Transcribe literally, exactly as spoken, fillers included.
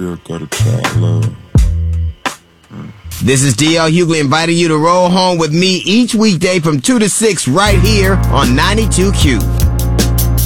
real gutter child love. This is D L Hughley inviting you to roll home with me each weekday from two to six right here on ninety-two Q.